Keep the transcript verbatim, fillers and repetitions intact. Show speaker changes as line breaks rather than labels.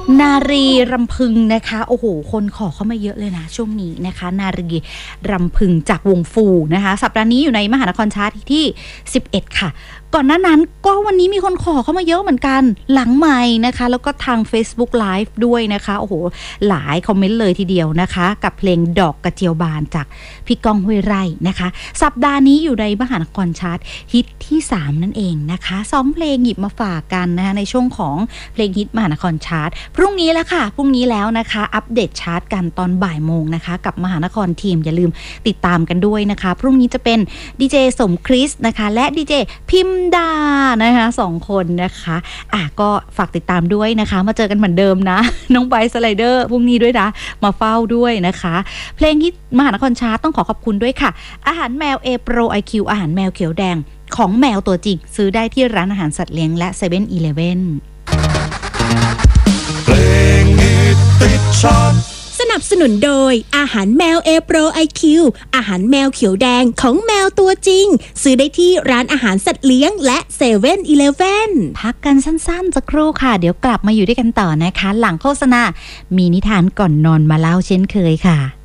นารีรำพึงนะคะโอ้โหคนขอเข้ามาเยอะเลยนะช่วงนี้นะคะนารีรำพึงจากวงฟูนะคะสัปดาห์นี้อยู่ในมหานครชาร์ตที่สิบเอ็ดค่ะก่อนหน้านั้นก็วันนี้มีคนขอเข้ามาเยอะเหมือนกันหลังไมค์นะคะแล้วก็ทาง Facebook Live ด้วยนะคะโอ้โหหลายคอมเมนต์เลยทีเดียวนะคะกับเพลงดอกกระเจียวบานจากพี่ก้องห้วยไร่นะคะสัปดาห์นี้อยู่ในมหานครชาร์ตฮิตที่สามนั่นเองนะคะสองเพลงหยิบมาฝากกันนะคะในช่วงของเพลงฮิตมหานครชาร์ตพรุ่งนี้แล้วค่ะพรุ่งนี้แล้วนะคะอัปเดตชาร์ตกันตอนบ่ายโมงนะคะกับมหานครทีมอย่าลืมติดตามกันด้วยนะคะพรุ่งนี้จะเป็นดีเจสมคริสนะคะและดีเจพิมดานะคะสองคนนะคะอ่ะก็ฝากติดตามด้วยนะคะมาเจอกันเหมือนเดิมนะน้องไบร์ทสไลเดอร์พรุ่งนี้ด้วยนะมาเฝ้าด้วยนะคะเพลงฮิตมหานครชาร์ตต้องขอขอบคุณด้วยค่ะอาหารแมว A Pro ไอ คิว อาหารแมวเขียวแดงของแมวตัวจริงซื้อได้ที่ร้านอาหารสัตว์เลี้ยงและ เซเว่น อีเลฟเว่น
เพลงฮิตติดชาร์ต
สนับสนุนโดยอาหารแมว A Pro ไอ คิว อาหารแมวเขียวแดงของแมวตัวจริงซื้อได้ที่ร้านอาหารสัตว์เลี้ยงและ เซเว่น อีเลฟเว่น
พักกันสั้นๆสักครู่ค่ะเดี๋ยวกลับมาอยู่ด้วยกันต่อนะคะหลังโฆษณามีนิทานก่อนนอนมาเล่าเช่นเคยค่ะ